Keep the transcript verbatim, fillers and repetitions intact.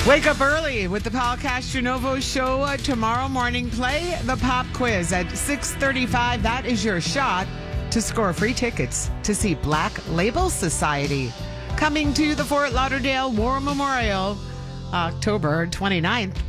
Wake up early with the Paul Castronovo Show. Uh, tomorrow morning, play the pop quiz at six thirty-five. That is your shot to score free tickets to see Black Label Society. Coming to the Fort Lauderdale War Memorial, October twenty-ninth.